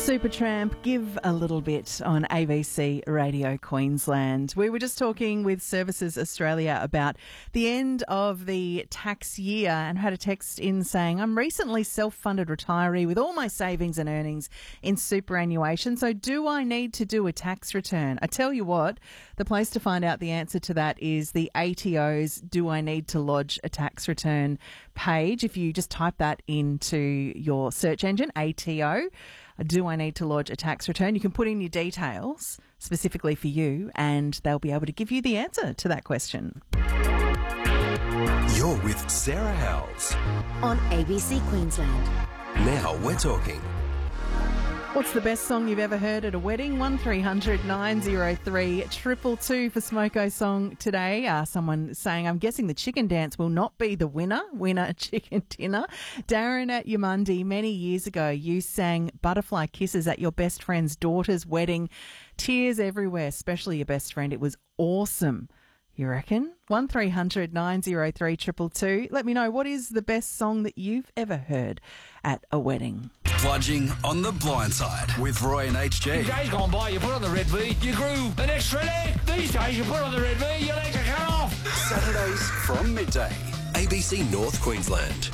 Supertramp, Give a Little Bit on ABC Radio Queensland. We were just talking with Services Australia about the end of the tax year and had a text in saying, I'm recently self-funded retiree with all my savings and earnings in superannuation, so do I need to do a tax return? I tell you what, the place to find out the answer to that is the ATO's Do I Need to Lodge a Tax Return page. If you just type that into your search engine, ATO, do I need to lodge a tax return? You can put in your details specifically for you and they'll be able to give you the answer to that question. You're with Sarah Howells on ABC Queensland. Now we're talking. What's the best song you've ever heard at a wedding? 1300 903 222 for Smoko song today. Someone saying, I'm guessing the chicken dance will not be the winner chicken dinner. Darren at Yamundi, many years ago, you sang Butterfly Kisses at your best friend's daughter's wedding. Tears everywhere, especially your best friend. It was awesome. You reckon? 1300 903 222. Let me know, what is the best song that you've ever heard at a wedding? Plunging on the blind side with Roy and HG. In days gone by, you put on the red V, you grew an extra leg. These days, you put on the red V, your legs are cut off. Saturdays from midday. ABC North Queensland.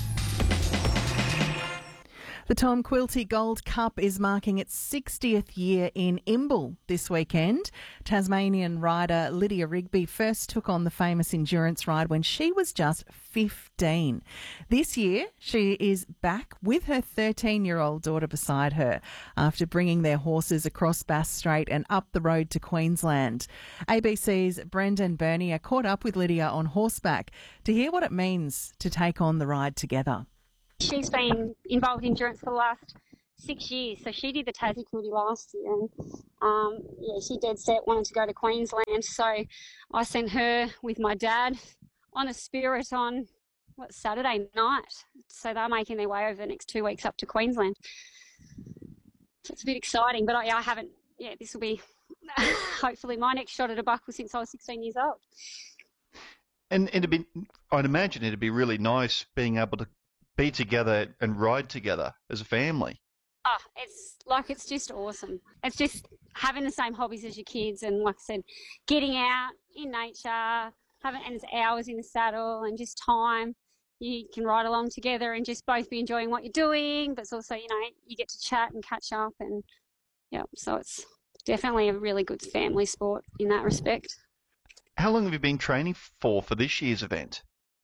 The Tom Quilty Gold Cup is marking its 60th year in Imbil this weekend. Tasmanian rider Lydia Rigby first took on the famous endurance ride when she was just 15. This year, she is back with her 13-year-old daughter beside her after bringing their horses across Bass Strait and up the road to Queensland. ABC's Brendan Bernier caught up with Lydia on horseback to hear what it means to take on the ride together. She's been involved in endurance for the last 6 years. So she did the Tassie Quilty last year and she dead set wanted to go to Queensland. So I sent her with my dad on a Spirit on Saturday night. So they're making their way over the next 2 weeks up to Queensland. So it's a bit exciting, but I haven't, this will be hopefully my next shot at a buckle since I was 16 years old. And I'd imagine it'd be really nice being able to be together and ride together as a family. It's just awesome. It's just having the same hobbies as your kids and, like I said, getting out in nature, and it's hours in the saddle and just time. You can ride along together and just both be enjoying what you're doing, but it's also, you get to chat and catch up and, so it's definitely a really good family sport in that respect. How long have you been training for this year's event?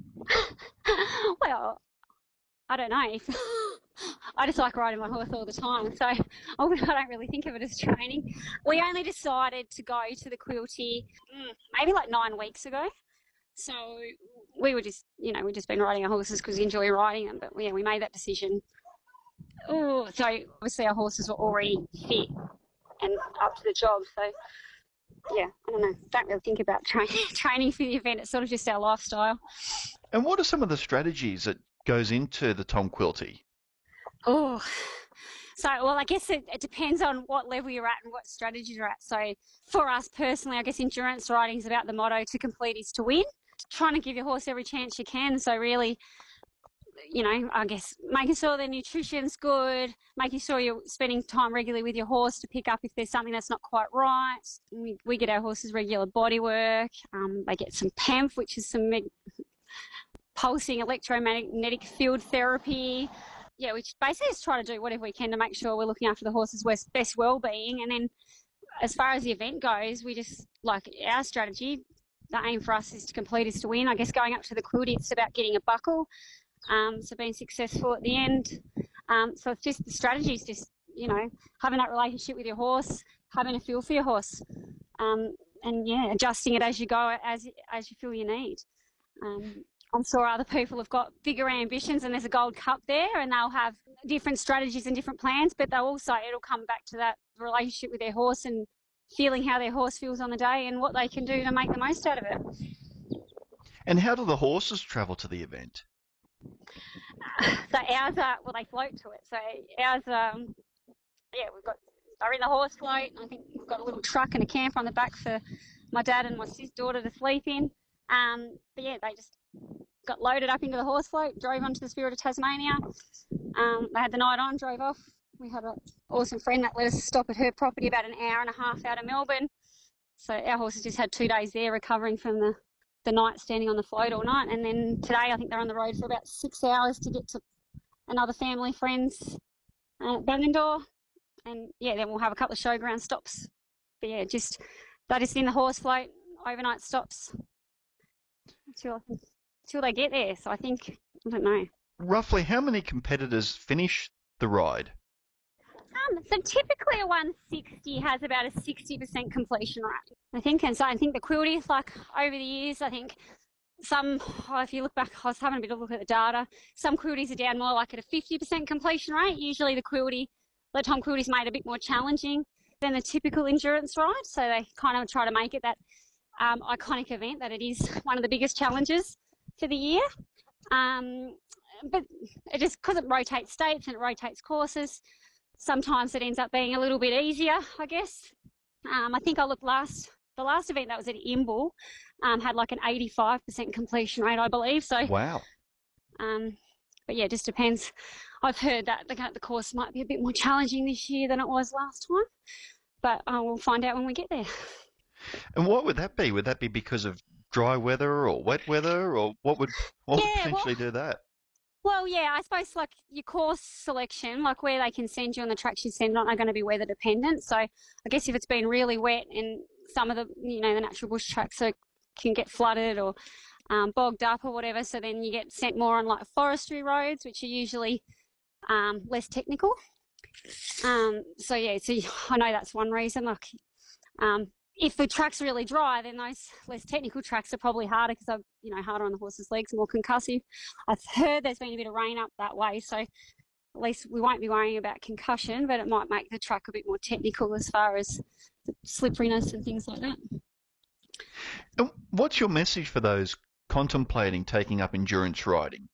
Well, I don't know. I just like riding my horse all the time, so I don't really think of it as training. We only decided to go to the Quilty maybe like 9 weeks ago. So we were just, we've just been riding our horses because we enjoy riding them, but we made that decision. So obviously our horses were already fit and up to the job, so I don't know. Don't really think about training for the event. It's sort of just our lifestyle. And what are some of the strategies that goes into the Tom Quilty? I guess it depends on what level you're at and what strategy you're at. So for us personally, I guess endurance riding is about the motto, to complete is to win. Trying to give your horse every chance you can. So really, I guess making sure their nutrition's good, making sure you're spending time regularly with your horse to pick up if there's something that's not quite right. We get our horses regular body work. They get some PEMF, which is some pulsing electromagnetic field therapy. We basically just try to do whatever we can to make sure we're looking after the horse's best well-being. And then as far as the event goes, we just, like our strategy, the aim for us is to complete is to win. I guess going up to the Quilty, it's about getting a buckle, so being successful at the end. So it's just the strategy is just, having that relationship with your horse, having a feel for your horse, and adjusting it as you go, as you feel you need. I'm sure other people have got bigger ambitions and there's a Gold Cup there and they'll have different strategies and different plans, but it'll come back to that relationship with their horse and feeling how their horse feels on the day and what they can do to make the most out of it. And how do the horses travel to the event? So ours they float to it. So ours, they're in the horse float. I think we've got a little truck and a camper on the back for my dad and my daughter to sleep in. They just got loaded up into the horse float, drove onto the Spirit of Tasmania. They had the night on, drove off, We had an awesome friend that let us stop at her property about an hour and a half out of Melbourne. So our horses just had 2 days there recovering from the night standing on the float all night. And then today I think they're on the road for about 6 hours to get to another family friend's Bungendore. And, yeah, then we'll have a couple of showground stops. But, yeah, they're just in the horse float, overnight stops until they get there. So I think, I don't know. Roughly how many competitors finish the ride? So typically a 160 has about a 60% completion rate, I think. And so I think the quilty, like over the years, I think if you look back, I was having a bit of a look at the data, some quilties are down more like at a 50% completion rate. Usually the Tom Quilty's made a bit more challenging than the typical endurance ride. So they kind of try to make it that iconic event that it is one of the biggest challenges for the year. But it just, because it rotates states and it rotates courses, sometimes it ends up being a little bit easier, I guess. I think the last event that was at Imbil had like an 85% completion rate, I believe. So wow. But yeah, it just depends. I've heard that the course might be a bit more challenging this year than it was last time, but we'll find out when we get there. And what would that be? Would that be because of dry weather or wet weather, or what would potentially do that? Well, yeah, I suppose like your course selection, like where they can send you on the tracks you send on, are going to be weather dependent. So I guess if it's been really wet and some of the natural bush tracks can get flooded or bogged up or whatever, so then you get sent more on like forestry roads, which are usually less technical. So I know that's one reason. Like, if the track's really dry, then those less technical tracks are probably harder because they're, harder on the horse's legs and more concussive. I've heard there's been a bit of rain up that way, so at least we won't be worrying about concussion, but it might make the track a bit more technical as far as the slipperiness and things like that. And what's your message for those contemplating taking up endurance riding?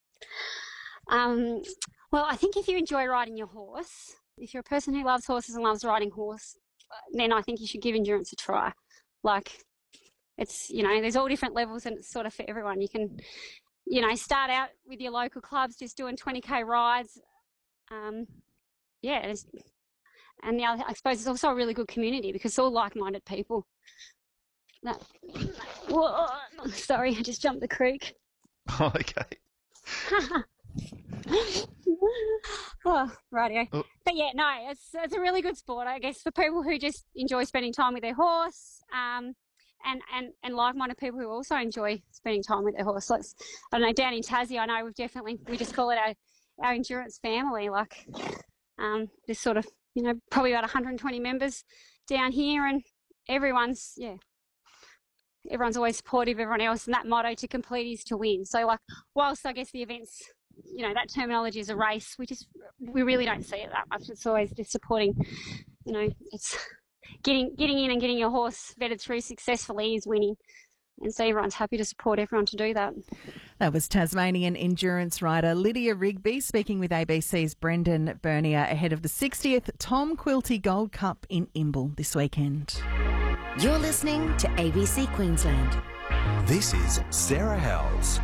Well, I think if you enjoy riding your horse, if you're a person who loves horses and loves riding horse, then I think you should give endurance a try. Like, it's, there's all different levels and it's sort of for everyone. You can, start out with your local clubs just doing 20k rides. And I suppose it's also a really good community because it's all like-minded people. Whoa, sorry, I just jumped the creek. Oh, okay. Oh, rightio. Oh. But yeah, no, it's a really good sport, I guess, for people who just enjoy spending time with their horse, and like-minded people who also enjoy spending time with their horse. Like, I don't know, down in Tassie, I know we just call it our endurance family. Like, there's sort of, probably about 120 members down here, and everyone's always supportive of everyone else, and that motto to complete is to win. So, like, whilst I guess the events, that terminology is a race, we really don't see it that much. It's always just supporting, it's getting in and getting your horse vetted through successfully is winning. And so everyone's happy to support everyone to do that. That was Tasmanian endurance rider Lydia Rigby speaking with ABC's Brendan Bernier ahead of the 60th Tom Quilty Gold Cup in Imbil this weekend. You're listening to ABC Queensland. This is Sarah Howells.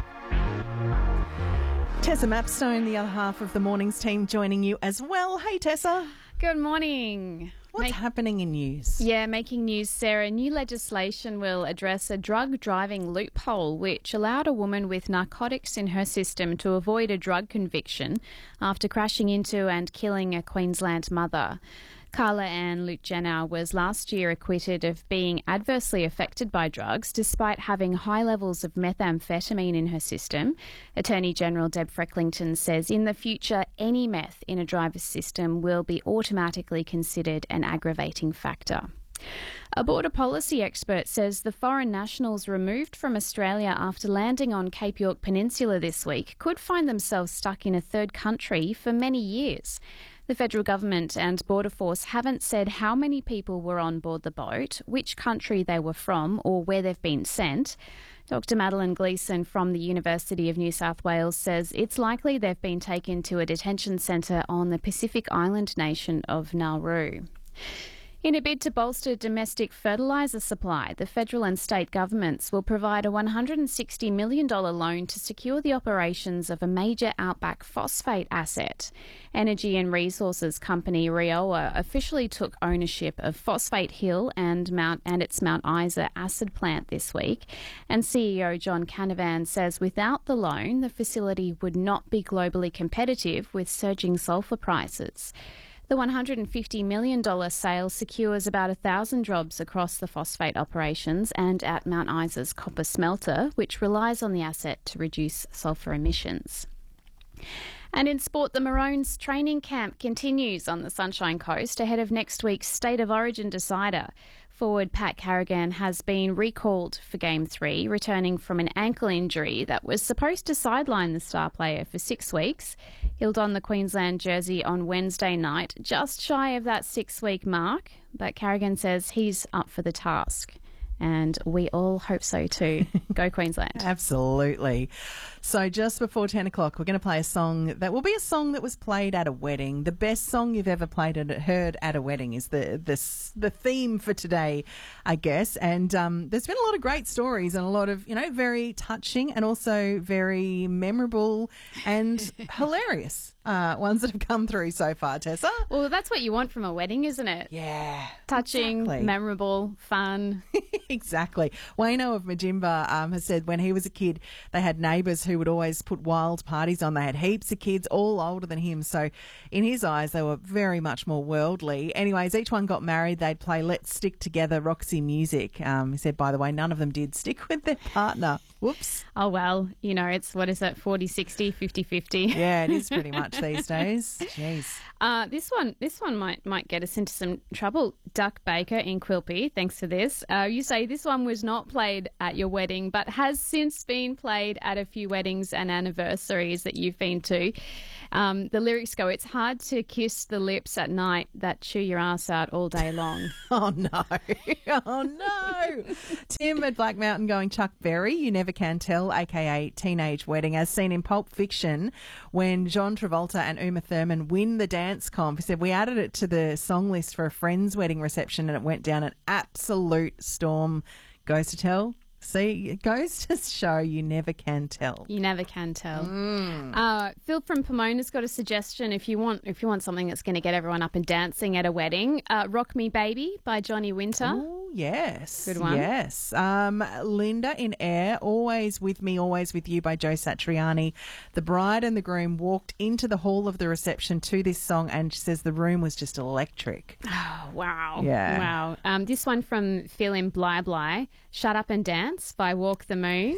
Tessa Mapstone, the other half of the morning's team, joining you as well. Hey, Tessa. Good morning. What's happening in news? Yeah, making news, Sarah. New legislation will address a drug driving loophole which allowed a woman with narcotics in her system to avoid a drug conviction after crashing into and killing a Queensland mother. Carla Ann Luke-Jenner was last year acquitted of being adversely affected by drugs despite having high levels of methamphetamine in her system. Attorney General Deb Frecklington says in the future any meth in a driver's system will be automatically considered an aggravating factor. A border policy expert says the foreign nationals removed from Australia after landing on Cape York Peninsula this week could find themselves stuck in a third country for many years. The federal government and Border Force haven't said how many people were on board the boat, which country they were from, or where they've been sent. Dr. Madeline Gleeson from the University of New South Wales says it's likely they've been taken to a detention centre on the Pacific island nation of Nauru. In a bid to bolster domestic fertiliser supply, the federal and state governments will provide a $160 million loan to secure the operations of a major outback phosphate asset. Energy and resources company Rioa officially took ownership of Phosphate Hill and its Mount Isa acid plant this week. And CEO John Canavan says without the loan, the facility would not be globally competitive with surging sulphur prices. The $150 million sale secures about 1,000 jobs across the phosphate operations and at Mount Isa's copper smelter, which relies on the asset to reduce sulphur emissions. And in sport, the Maroons training camp continues on the Sunshine Coast ahead of next week's State of Origin decider. Forward Pat Carrigan has been recalled for Game 3, returning from an ankle injury that was supposed to sideline the star player for 6 weeks. He'll don the Queensland jersey on Wednesday night, just shy of that 6-week mark, but Carrigan says he's up for the task. And we all hope so too. Go Queensland. Absolutely. So just before 10 o'clock, we're going to play a song that will be a song that was played at a wedding. The best song you've ever heard at a wedding is the theme for today, I guess. And there's been a lot of great stories and a lot of, very touching and also very memorable and hilarious ones that have come through so far, Tessa. Well, that's what you want from a wedding, isn't it? Yeah. Touching, exactly. Memorable, fun. Exactly. Wayno of Majimba has said when he was a kid, they had neighbours who would always put wild parties on. They had heaps of kids, all older than him. So in his eyes, they were very much more worldly. Anyways, each one got married. They'd play Let's Stick Together Roxy music. He said, by the way, none of them did stick with their partner. Whoops. Oh, well, it's, 40-60, 50-50. Yeah, it is pretty much these days. Jeez. This one might get us into some trouble. Duck Baker in Quilpie, thanks for this. You say this one was not played at your wedding, but has since been played at a few weddings and anniversaries that you've been to. The lyrics go, it's hard to kiss the lips at night that chew your ass out all day long. Oh, no. Oh, no. Tim at Black Mountain going, Chuck Berry, You Never Can Tell, a.k.a. Teenage Wedding, as seen in Pulp Fiction when John Travolta and Uma Thurman win the dance comp. He said, we added it to the song list for a friend's wedding reception and it went down an absolute storm. Goes to tell. See, it goes to show you never can tell. You never can tell. Phil from Pomona's got a suggestion if you want something that's going to get everyone up and dancing at a wedding. Rock Me Baby by Johnny Winter. Oh, yes. Good one. Yes. Linda in Air, Always With Me, Always With You by Joe Satriani. The bride and the groom walked into the hall of the reception to this song and she says the room was just electric. Oh, wow. Yeah. Wow. This one from Phil in Bly Bly, Shut Up and Dance by Walk the Moon.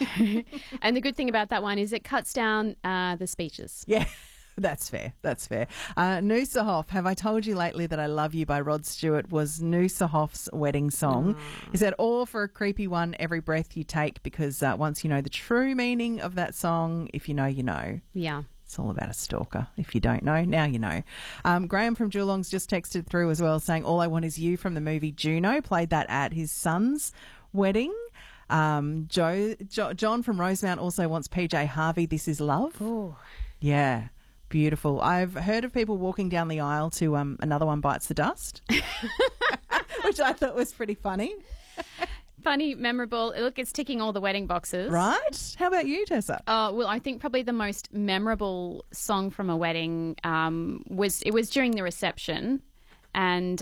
And the good thing about that one is it cuts down the speeches. Yeah. That's fair. That's fair. Noosa Hoff, Have I Told You Lately That I Love You by Rod Stewart was Noosa Hoff's wedding song. He said, all for a creepy one, every breath you take, because once you know the true meaning of that song, if you know, you know. Yeah. It's all about a stalker. If you don't know, now you know. Graham from Geelong's just texted through as well saying, All I Want Is You from the movie Juno, played that at his son's wedding. John from Rosemount also wants PJ Harvey, This Is Love. Oh. Yeah. Beautiful. I've heard of people walking down the aisle to Another One Bites the Dust, which I thought was pretty funny. Funny, memorable. Look, it's ticking all the wedding boxes. Right? How about you, Tessa? Well, I think probably the most memorable song from a wedding was during the reception. And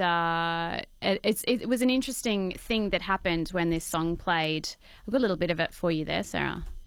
it was an interesting thing that happened when this song played. I've got a little bit of it for you there, Sarah.